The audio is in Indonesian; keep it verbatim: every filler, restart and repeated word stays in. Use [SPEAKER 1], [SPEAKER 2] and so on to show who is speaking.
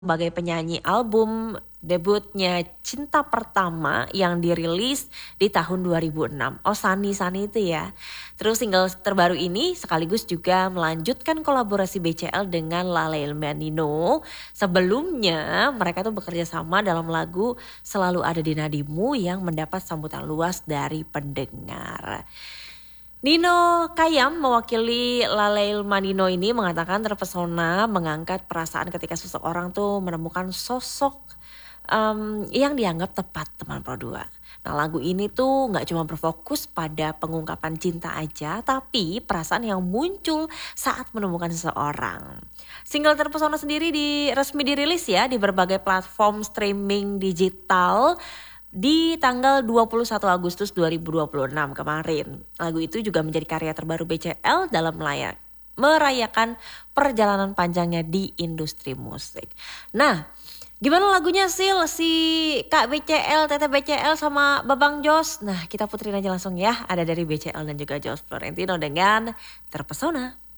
[SPEAKER 1] sebagai penyanyi album debutnya Cinta Pertama yang dirilis di tahun dua ribu enam. Oh Sunny Sunny itu ya. Terus single terbaru ini sekaligus juga melanjutkan kolaborasi B C L dengan Lale Manino. Sebelumnya mereka tuh bekerja sama dalam lagu Selalu Ada di Nadimu yang mendapat sambutan luas dari pendengar. Nino Kayam mewakili Lale Manino ini mengatakan terpesona mengangkat perasaan ketika seseorang tuh menemukan sosok um, yang dianggap tepat teman berdua. Nah lagu ini tuh gak cuma berfokus pada pengungkapan cinta aja, tapi perasaan yang muncul saat menemukan seseorang. Single Terpesona sendiri di, resmi dirilis ya di berbagai platform streaming digital di tanggal dua puluh satu Agustus dua ribu dua puluh enam kemarin. Lagu itu juga menjadi karya terbaru B C L dalam melayak, merayakan perjalanan panjangnya di industri musik. Nah, gimana lagunya Sil? Si Kak B C L, Tete B C L sama Babang Jos. Nah, kita puterin aja langsung ya. Ada dari B C L dan juga Jos Florentino dengan Terpesona.